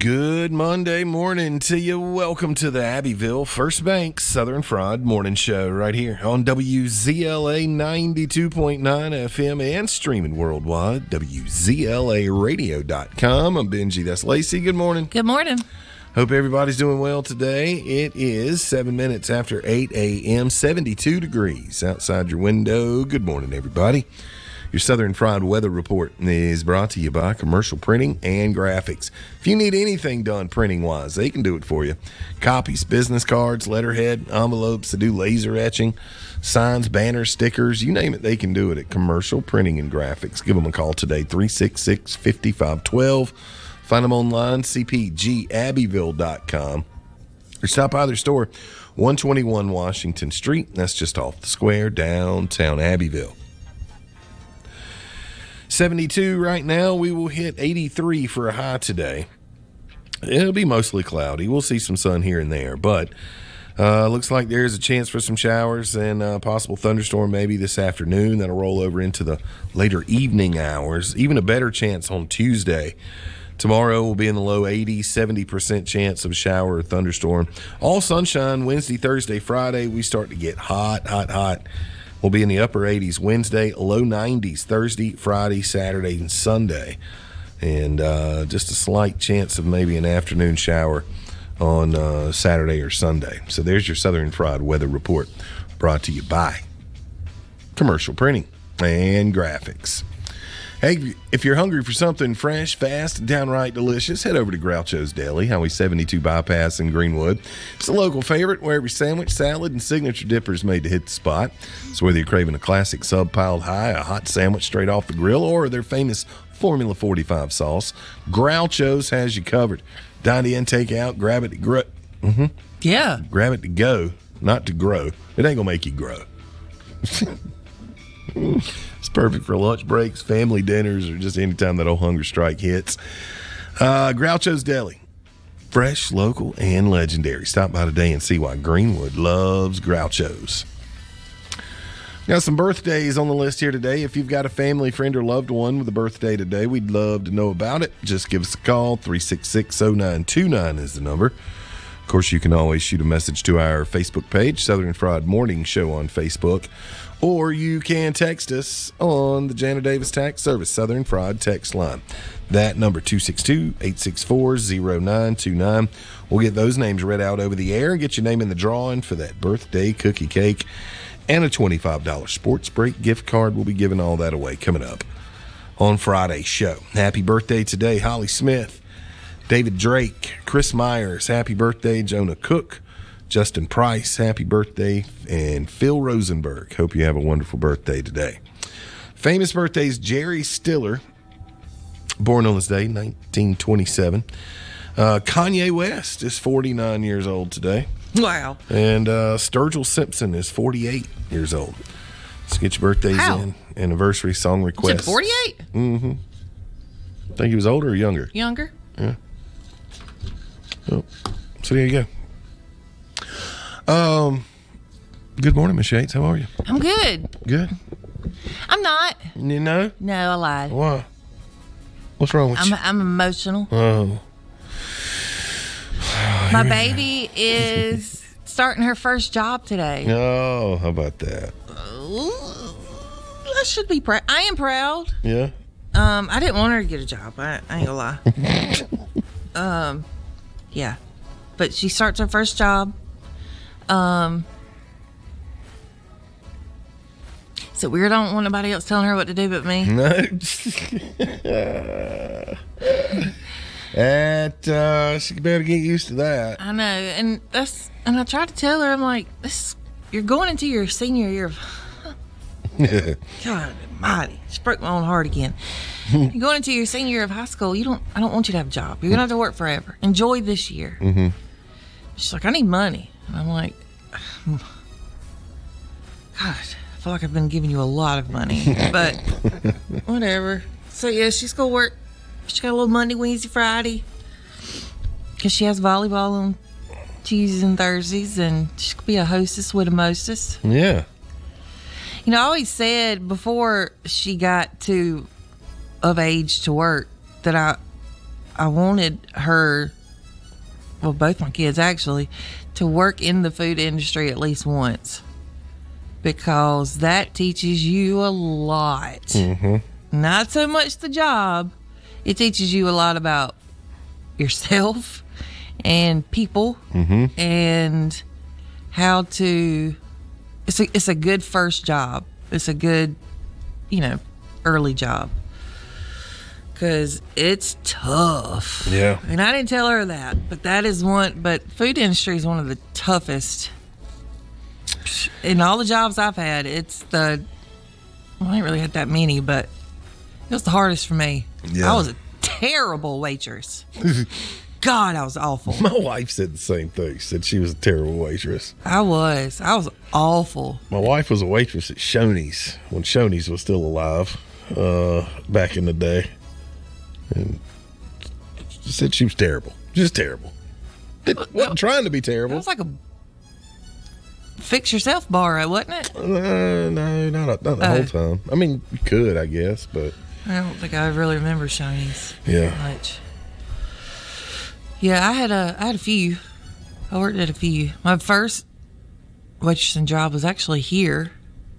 Good Monday morning to you. Welcome to the Abbeville First Bank Southern Fried Morning Show right here on WZLA 92.9 FM and streaming worldwide, WZLAradio.com. I'm Benji. That's Lacey. Good morning. Good morning. Hope everybody's doing well today. It is 7 minutes after 8 a.m., 72 degrees outside your window. Good morning, everybody. Your Southern Fried Weather Report is brought to you by Commercial Printing and Graphics. If you need anything done printing-wise, they can do it for you. Copies, business cards, letterhead, envelopes, they do laser etching, signs, banners, stickers, you name it, they can do it at Commercial Printing and Graphics. Give them a call today, 366-5512. Find them online, cpgabbeville.com. Or stop by their store, 121 Washington Street. That's just off the square, downtown Abbeville. 72 right now. We will hit 83 for a high today. It'll be mostly cloudy. We'll see some sun here and there, but looks like there's a chance for some showers and a possible thunderstorm maybe this afternoon. That'll roll over into the later evening hours. Even a better chance on Tuesday. Tomorrow will be in the low 80s, 70% chance of a shower or thunderstorm. All sunshine Wednesday, Thursday, Friday. We start to get hot. We'll be in the upper 80s Wednesday, low 90s Thursday, Friday, Saturday, and Sunday. And just a slight chance of maybe an afternoon shower on Saturday or Sunday. So there's your Southern Fried Weather Report, brought to you by Commercial Printing and Graphics. Hey, if you're hungry for something fresh, fast, and downright delicious, head over to Groucho's Deli, Highway 72 Bypass in Greenwood. It's a local favorite where every sandwich, salad, and signature dipper is made to hit the spot. So whether you're craving a classic sub piled high, a hot sandwich straight off the grill, or their famous Formula 45 sauce, Groucho's has you covered. Dine in, take out, grab it to grow. Yeah. Grab it to go, not to grow. It ain't going to make you grow. It's perfect for lunch breaks, family dinners, or just any time that old hunger strike hits. Groucho's Deli. Fresh, local, and legendary. Stop by today and see why Greenwood loves Groucho's. Got some birthdays on the list here today. If you've got a family, friend, or loved one with a birthday today, we'd love to know about it. Just give us a call. 366-0929 is the number. Of course, you can always shoot a message to our Facebook page, Southern Fried Morning Show on Facebook. Or you can text us on the Jana Davis Tax Service Southern Fried text line. That number, 262-864-0929. We'll get those names read out over the air and get your name in the drawing for that birthday cookie cake and a $25 Sports Break gift card. We'll be giving all that away coming up on Friday's show. Happy birthday today, Holly Smith, David Drake, Chris Myers. Happy birthday, Jonah Cook, Justin Price, happy birthday, and Phil Rosenberg. Hope you have a wonderful birthday today. Famous birthdays, Jerry Stiller, born on this day, 1927. Kanye West is 49 years old today. Wow. And Sturgill Simpson is 48 years old. Let's get your birthdays in. Anniversary song requests. 48? Mm-hmm. Think he was older or younger? Younger. Yeah. Oh, so there you go. Good morning, Miss Yates. How are you? I'm good. Good. I'm not. You know? No, I lied. Why? What's wrong with you? I'm emotional. Oh. My baby is starting her first job today. Oh, how about that? I should be proud. I am proud. Yeah? I didn't want her to get a job. I ain't gonna lie. Yeah. But she starts her first job. Is it weird? I don't want nobody else telling her what to do but me. No. She better get used to that. I know, and I tried to tell her, I'm like, you're going into your senior year of God almighty. Just broke my own heart again. You're going into your senior year of high school. I don't want you to have a job. You're gonna have to work forever. Enjoy this year. Mm-hmm. She's like, I need money. And I'm like, God, I feel like I've been giving you a lot of money, but whatever. So yeah, she's gonna work. She got a little Monday, Wednesday, Friday, because she has volleyball on Tuesdays and Thursdays, and she could be a hostess with a mostess. Yeah. You know, I always said before she got of age to work that I wanted her, well, both my kids actually, to work in the food industry at least once, because that teaches you a lot. Mm-hmm. Not so much the job. It teaches you a lot about yourself and people, and how to, it's a good first job. It's a good, early job, because it's tough. Yeah. And I didn't tell her that, but food industry is one of the toughest in all the jobs I've had. I ain't really had that many, but it was the hardest for me. Yeah. I was a terrible waitress. God, I was awful. My wife said the same thing. Said she was a terrible waitress. I was awful. My wife was a waitress at Shoney's when Shoney's was still alive, back in the day, and she said she was terrible, just terrible. It wasn't trying to be It terrible. was like a fix yourself bar, wasn't it? No, not the whole time. I mean, you could, I guess, but I don't think I really remember Shoney's yeah. much. Yeah, I had a few. I worked at a few. My first waitressing job was actually here.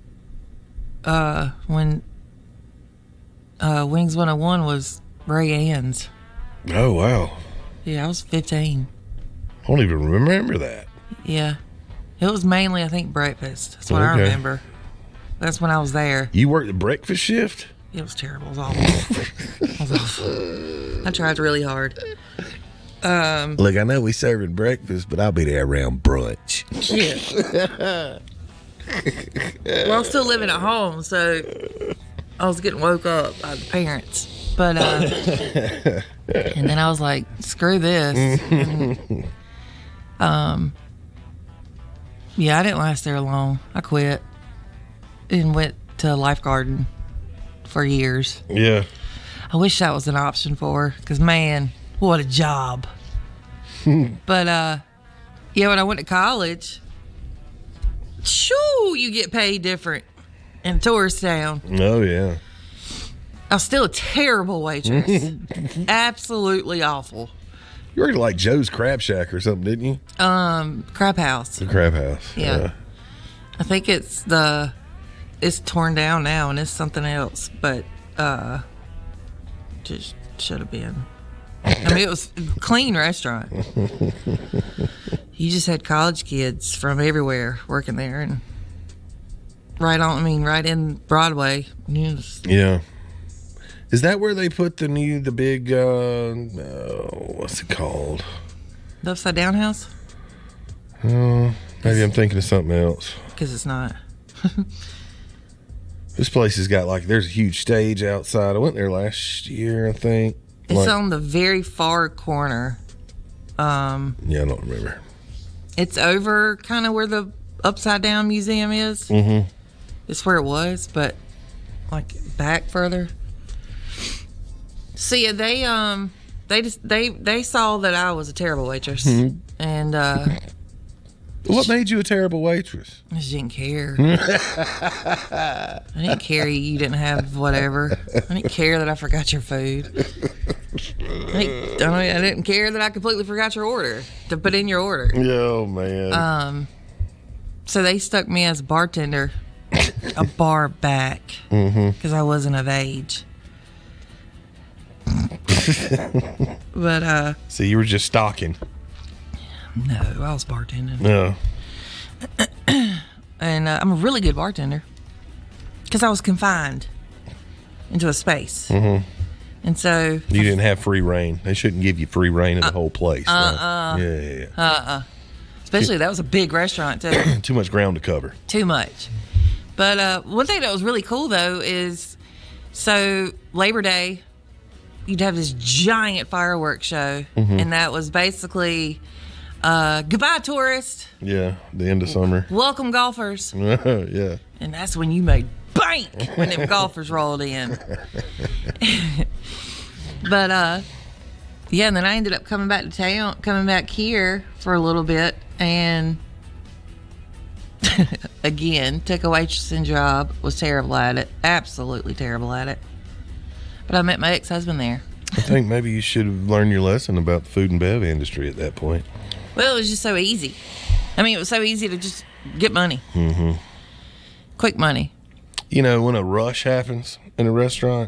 When Wings 101 was Ray Ann's. Oh wow, Yeah, I was 15. I don't even remember that. Yeah, it was mainly, I think, breakfast. That's what I Okay. remember. That's when I was there. You worked the breakfast shift? It was terrible. It was awful. It was awful. I tried really hard. Look, I know we serving breakfast, but I'll be there around brunch. Yeah. Well, I was still living at home, so I was getting woke up by the parents. But and then I was like, screw this. And, yeah, I didn't last there long. I quit and went to lifeguarding for years. Yeah. I wish that was an option for her, because man, what a job. But yeah, when I went to college, shoo, you get paid different in tourist town. Oh yeah. I was still a terrible waitress. Absolutely awful. You worked at like Joe's Crab Shack or something, didn't you? Crab House. The Crab House. Yeah. I think it's torn down now and it's something else, but just should have been. I mean, it was a clean restaurant. You just had college kids from everywhere working there, and right in Broadway. Yeah. Is that where they put the big, what's it called? The Upside Down House? Maybe I'm thinking of something else. Because it's not. This place has got there's a huge stage outside. I went there last year, I think. It's on the very far corner. Yeah, I don't remember. It's over kind of where the Upside Down Museum is. Mm-hmm. It's where it was, but back further. So yeah, they saw that I was a terrible waitress, and What made you a terrible waitress? I just didn't care. I didn't care you didn't have whatever. I didn't care that I forgot your food. I didn't care that I completely forgot your order to put in your order. Oh man. So they stuck me as a bartender, a bar back, because I wasn't of age. But So you were just stalking. no, I was bartending. No. And I'm a really good bartender because I was confined into a space. And so You didn't have free reign. They shouldn't give you free reign in the whole place. Yeah. especially that was a big restaurant too. Too much ground to cover. Too much. But one thing that was really cool though is, so Labor Day, you'd have this giant fireworks show, and that was basically goodbye tourists, Yeah, the end of summer. welcome golfers, Yeah. and that's when you made bank when them golfers rolled in. But yeah, and then I ended up coming back here for a little bit, and again took a waitressing job. Was terrible at it, absolutely terrible at it. But I met my ex-husband there. I think maybe you should have learned your lesson about the food and bev industry at that point. Well, it was just so easy. I mean, it was so easy to just get money. Mm-hmm. Quick money. You know, when a rush happens in a restaurant,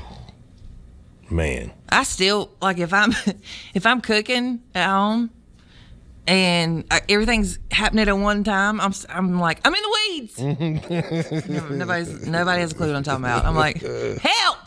man. I still, like, if I'm cooking at home and everyth's happening at one time, I'm like, I'm in the weeds. Nobody has a clue what I'm talking about. I'm like, help!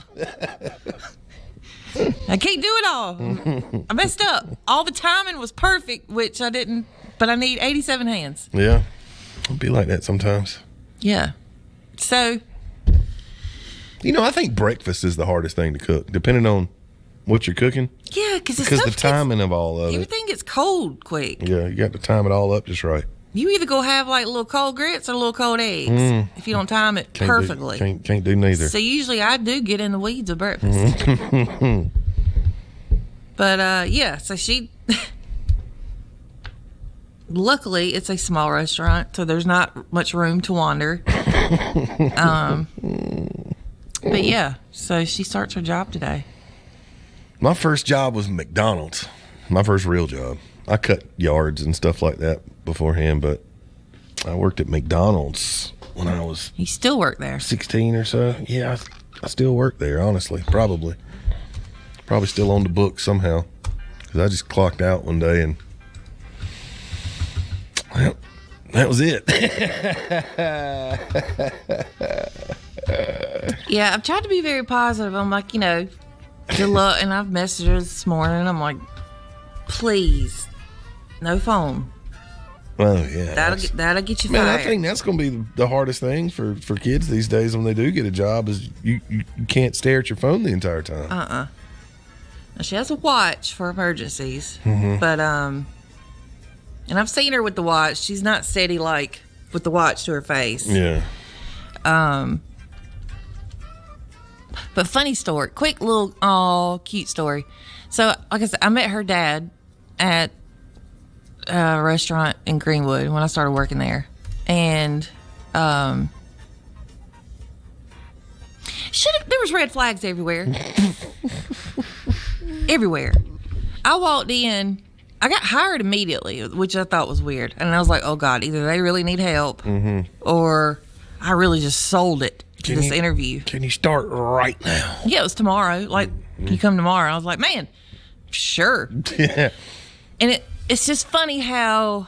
I can't do it all. I messed up. All the timing was perfect, which I didn't, but I need 87 hands. Yeah. It'll be like that sometimes. Yeah. So. You know, I think breakfast is the hardest thing to cook, depending on what you're cooking. Yeah, because the timing of all of it. Everything gets cold quick. Yeah, you got to time it all up just right. You either go have like little cold grits or little cold eggs if you don't time it perfectly. Can't do neither. So usually I do get in the weeds of breakfast. But yeah, so she. Luckily, it's a small restaurant, so there's not much room to wander. But yeah, so she starts her job today. My first job was McDonald's. My first real job. I cut yards and stuff like that beforehand, but I worked at McDonald's when I was... You still work there? 16 or so. Yeah, I still work there, honestly. Probably still on the books somehow. Because I just clocked out one day and... Well, that was it. Yeah, I've tried to be very positive. I'm like, you know, good luck. And I've messaged her this morning. I'm like, please, no phone. Oh, yeah. That'll get you fired. Man, I think that's going to be the hardest thing for kids these days when they do get a job is you can't stare at your phone the entire time. Now, she has a watch for emergencies, but, and I've seen her with the watch. She's not steady, like, with the watch to her face. Yeah. But funny story, quick little, cute story. So, like I said, I met her dad at a restaurant in Greenwood when I started working there. And, there was red flags everywhere. Everywhere. I walked in, I got hired immediately, which I thought was weird. And I was like, oh God, either they really need help or I really just sold it to this interview. Can you start right now? Yeah, it was tomorrow. Like, you come tomorrow. I was like, man, sure. Yeah. And it's just funny how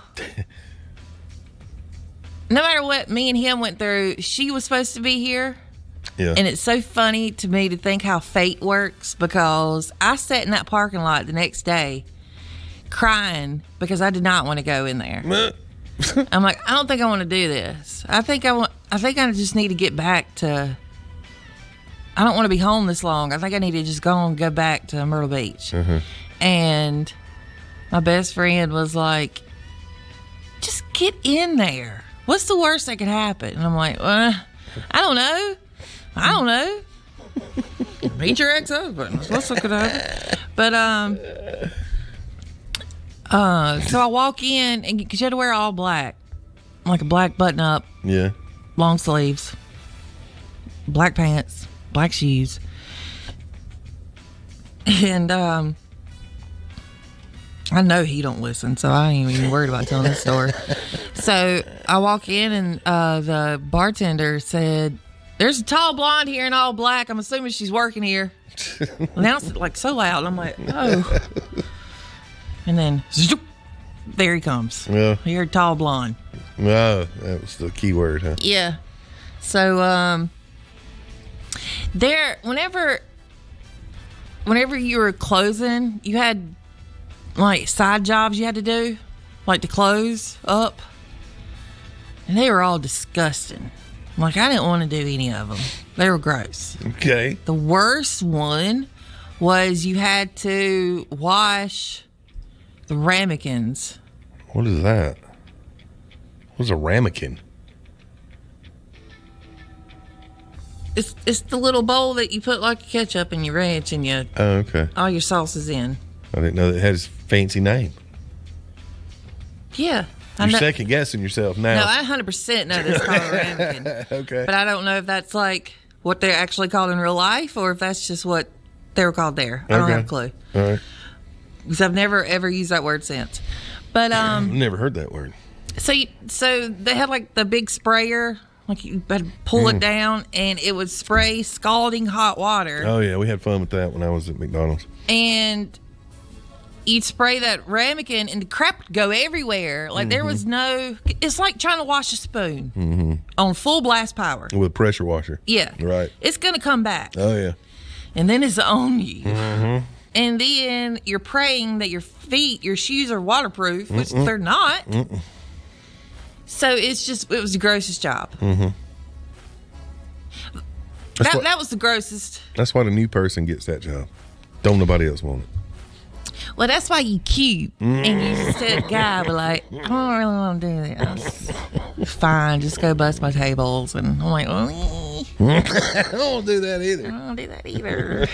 no matter what me and him went through, she was supposed to be here. Yeah. And it's so funny to me to think how fate works, because I sat in that parking lot the next day crying because I did not want to go in there. I'm like, I don't think I want to do this. I think I just need to get back to, I don't want to be home this long. I think I need to just go back to Myrtle Beach. And my best friend was like, just get in there. What's the worst that could happen? And I'm like, well, I don't know. Meet your ex-husband. What's that could happen? But, so I walk in, and because you had to wear all black, like a black button-up, long sleeves, black pants, black shoes, and I know he don't listen, so I ain't even worried about telling this story. So I walk in, and the bartender said, "There's a tall blonde here in all black. I'm assuming she's working here." Announced it like so loud. I'm like, oh. And then, zoop, there he comes. Yeah. You heard tall blonde. No, that was the key word, huh? Yeah. So, whenever you were closing, you had, like, side jobs you had to do, like to close up. And they were all disgusting. Like, I didn't want to do any of them. They were gross. Okay. The worst one was you had to wash the ramekins. What is that? What's a ramekin? It's the little bowl that you put like your ketchup and your ranch and your all your sauces in. I didn't know that it had a fancy name. Yeah. You're second guessing yourself now. No, I 100% know this is called a ramekin. Okay. But I don't know if that's like what they're actually called in real life or if that's just what they were called there. I don't Okay. have a clue. All right. Because I've never, ever used that word since. But, I've never heard that word. so they had like the big sprayer, like you had to pull it down and it would spray scalding hot water. Oh, yeah. We had fun with that when I was at McDonald's. And you'd spray that ramekin and the crap would go everywhere. Like there was no, it's like trying to wash a spoon on full blast power. With a pressure washer. Yeah. Right. It's going to come back. Oh, yeah. And then it's on you. And then you're praying that your feet, your shoes are waterproof, which they're not. So it was the grossest job. That was the grossest. That's why the new person gets that job. Don't nobody else want it. Well, that's why you cute. And you just tell the guy, but like, I don't really want to do this. Fine, just go bust my tables. And I'm like, I don't want to do that either. I don't do that either.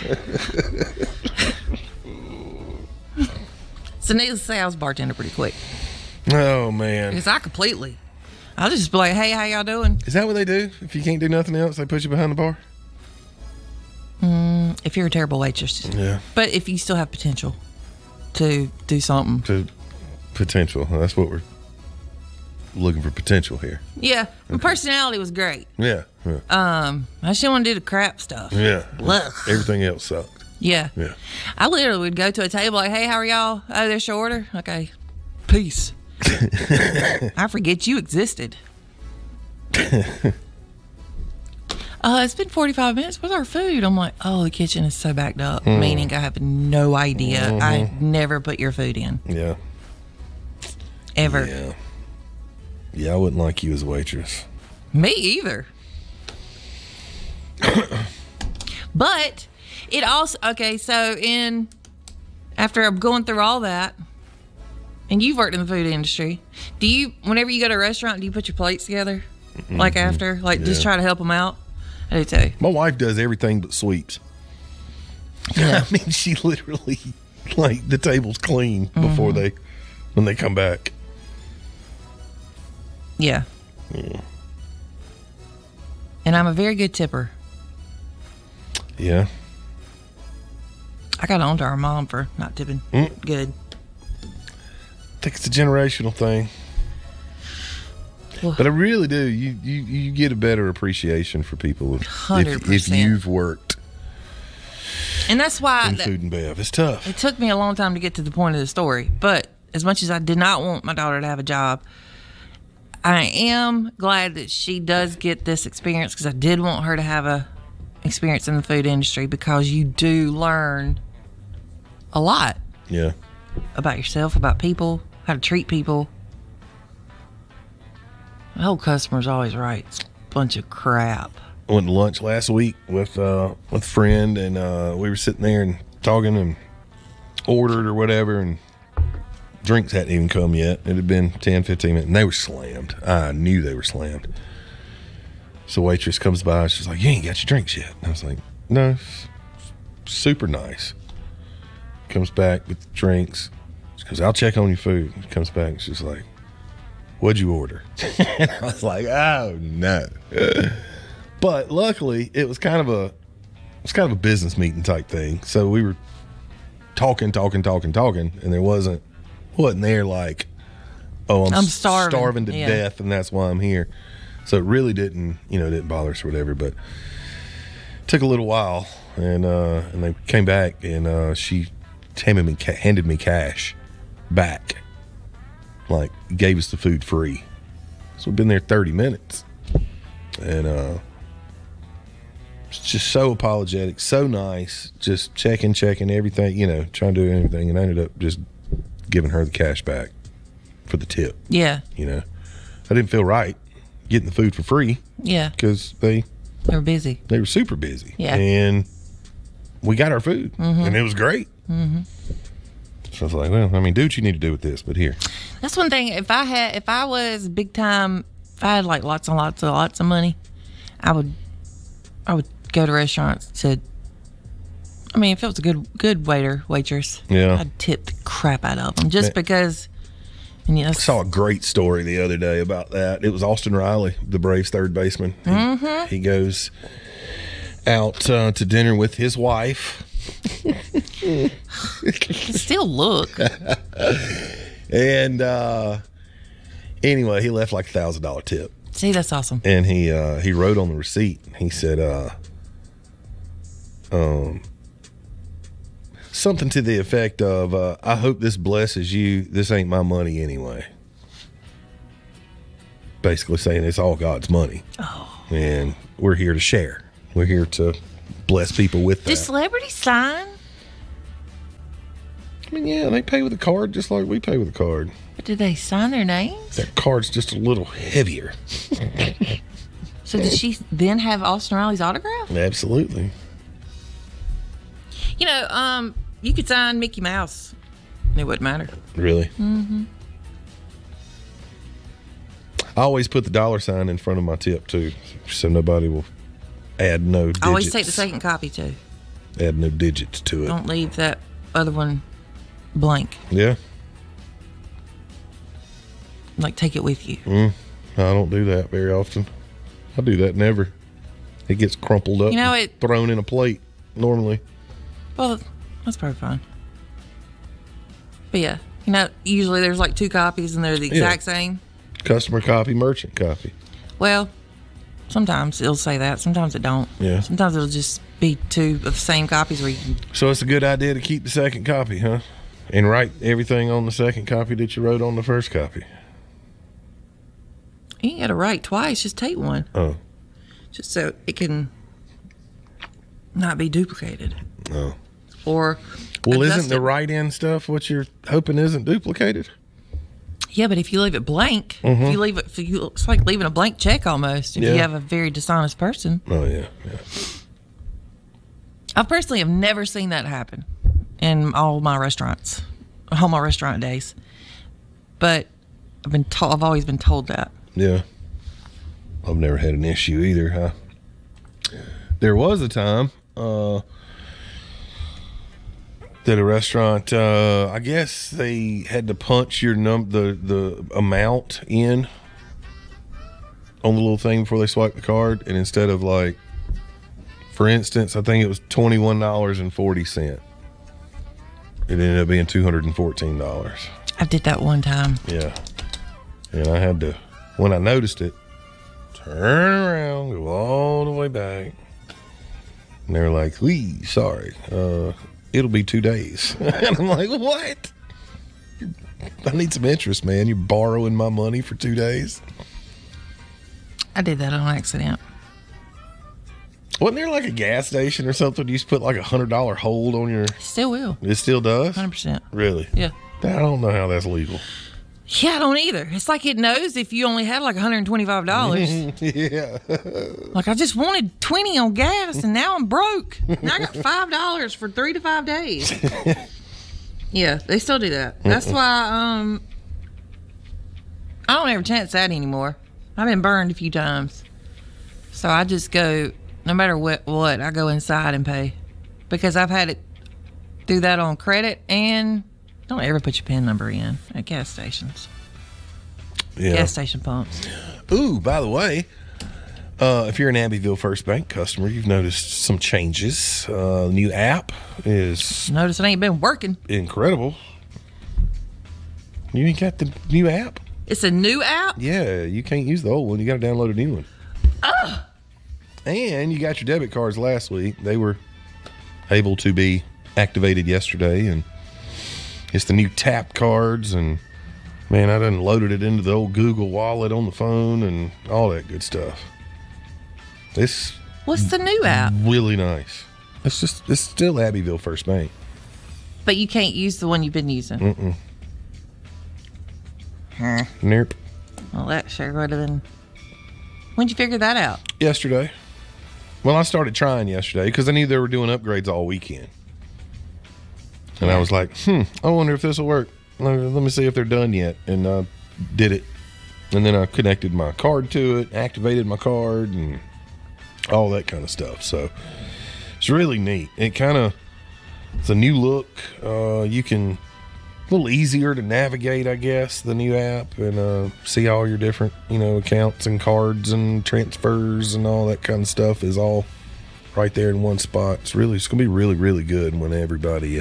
So needless to say, I was bartender pretty quick. Oh, man. Because I'll just be like, hey, how y'all doing? Is that what they do? If you can't do nothing else, they put you behind the bar? If you're a terrible waitress. Yeah. But if you still have potential to do something. To potential. That's what we're looking for, potential here. Yeah. My personality was great. Yeah. I just didn't want to do the crap stuff. Yeah. Ugh. Everything else sucked. Yeah. Yeah. I literally would go to a table like, hey, how are y'all? Oh, there's your order. Okay. Peace. I forget you existed. It's been 45 minutes. Where's our food? I'm like, oh, the kitchen is so backed up. Meaning I have no idea. I never put your food in. Yeah. Ever. Yeah. Yeah, I wouldn't like you as a waitress. Me either. But it also, so after I'm going through all that, and you've worked in the food industry, whenever you go to a restaurant, do you put your plates together? Like after? Like just try to help them out? I do too. My wife does everything but sweeps. Yeah. I mean, she literally, like, the table's clean before when they come back. Yeah. And I'm a very good tipper. Yeah. I got on to our mom for not tipping. Good. I think it's a generational thing. Well, But I really do. You get a better appreciation for people if 100%. you've worked and that's why in food and bev. It's tough. it took me a long time to get to the point of the story. But as much as I did not want my daughter to have a job, I am glad that she does get this experience because I did want her to have a experience in the food industry because you do learn a lot Yeah. about yourself, about people, how to treat people. The whole customer's always right. It's a bunch of crap. I went to lunch last week with a friend, and we were sitting there and talking and ordered or whatever, and drinks hadn't even come yet. It had been 10, 15 minutes, and they were slammed. I knew they were slammed. So waitress comes by, she's like, you ain't got your drinks yet. And I was like, no, super nice. Comes back with the drinks. She goes, I'll check on your food. She comes back, and she's like, what'd you order? And I was like, oh, no. But luckily, it was kind of a business meeting type thing. So we were talking, and there wasn't there like, oh, I'm starving to death, and that's why I'm here. So it really didn't bother us or whatever. But it took a little while, and they came back, and she handed me cash back, like gave us the food free. So we've been there 30 minutes, and just so apologetic, so nice, just checking everything, trying to do everything, and I ended up just giving her the cash back for the tip. Yeah. I didn't feel right getting the food for free Yeah. because they were busy. were super busy. Yeah. And we got our food, and it was great. So I was like, well, I mean, do what you need to do with this, but here. That's one thing. If I was big time, if I had like lots and lots of money, I would go to restaurants if it was a good waitress, Yeah. I'd tip the crap out of them just because. And I saw a great story the other day about that. It was Austin Riley, the Braves third baseman. He goes out to dinner with his wife Still look. And anyway, he left like $1,000 tip. See, that's awesome. And he wrote on the receipt. He said, something to the effect of, I hope this blesses you. This ain't my money anyway. Basically saying it's all God's money. Oh. And we're here to share. We're here to bless people with that. Do celebrities sign? I mean, yeah, they pay with a card just like we pay with a card. But do they sign their names? That card's just a little heavier. So did she then have Austin Riley's autograph? Absolutely. You know, you could sign Mickey Mouse. It wouldn't matter. Really? Mm-hmm. I always put the $sign in front of my tip, too, so nobody will add no digits. I always take the second copy, too. Add no digits to it. Don't leave that other one blank. Yeah. Like, take it with you. I don't do that very often. I do that never. It gets crumpled up and thrown in a plate, normally. Well, that's probably fine. But yeah, you know, usually there's like 2 copies and they're the exact same. Customer copy, merchant copy. Well, sometimes it'll say that. Sometimes it don't. Yeah. Sometimes it'll just be 2 of the same copies where you can. So it's a good idea to keep the second copy, huh? And write everything on the second copy that you wrote on the first copy. You ain't got to write twice. Just take one. Oh. Just so it can not be duplicated. Oh. Or. Well, isn't the write-in stuff what you're hoping isn't duplicated? Yeah, but if you leave it blank, if you leave it, it's like leaving a blank check almost. If you have a very dishonest person. Oh yeah. I personally have never seen that happen in all my restaurant days, but I've always been told that. Yeah, I've never had an issue either. Huh? There was a time that a restaurant, I guess they had to punch your the amount in on the little thing before they swipe the card, and instead of like, for instance, I think it was $21.40. It ended up being $214. I did that one time. Yeah, and I had to, when I noticed it, turn around, go all the way back, and they were like, "We sorry." It'll be 2 days. And I'm like, what? I need some interest, man. You're borrowing my money for 2 days. I did that on accident. Wasn't there like a gas station or something? You used to put like $100 hold on your... Still will. It still does? 100%. Really? Yeah. I don't know how that's legal. Yeah, I don't either. It's like it knows if you only had like $125. Yeah. Like, I just wanted 20 on gas and now I'm broke. Now I got $5 for 3 to 5 days. Yeah, they still do that. That's why I don't ever chance that anymore. I've been burned a few times. So I just go, no matter what, I go inside and pay. Because I've had it do that on credit, and don't ever put your PIN number in at gas stations. Yeah. Gas station pumps. Ooh, by the way, if you're an Abbeville First Bank customer, you've noticed some changes. The new app is... Notice it ain't been working. Incredible. You ain't got the new app? It's a new app? Yeah, you can't use the old one. You got to download a new one. And you got your debit cards last week. They were able to be activated yesterday, and it's the new tap cards, and man, I done loaded it into the old Google Wallet on the phone and all that good stuff. What's the new app? Really nice. It's still Abbeville First Bank. But you can't use the one you've been using. Mm-mm. Nope. Well, that sure would have been. When'd you figure that out? Yesterday. Well, I started trying yesterday because I knew they were doing upgrades all weekend. And I was like, I wonder if this will work. Let me see if they're done yet. And I did it. And then I connected my card to it, activated my card, and all that kind of stuff. So it's really neat. It's a new look. You can, a little easier to navigate, I guess, the new app, and see all your different, accounts and cards and transfers and all that kind of stuff is all right there in one spot. It's going to be really, really good when everybody,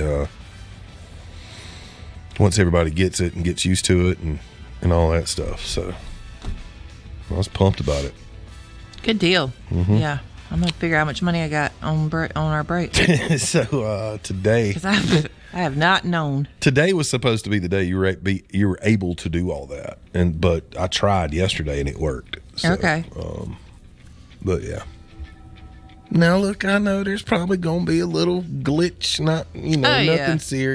once everybody gets it and gets used to it and all that stuff. So I was pumped about it. Good deal. Yeah. I'm going to figure out how much money I got on our break. So today, Because I have not known. today was supposed to be the day you were able to do all that, but I tried yesterday and it worked. So, Okay. But yeah. Now look, I know there's probably gonna be a little glitch, not Oh, yeah. nothing serious.